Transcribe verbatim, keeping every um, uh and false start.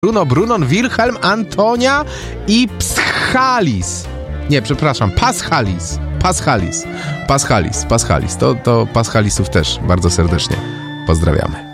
Bruno, Brunon, Wilhelm, Antonia i Pschalis. Nie, przepraszam, Paschalis. Paschalis. Paschalis, Paschalis. To, to Paschalisów też bardzo serdecznie pozdrawiamy.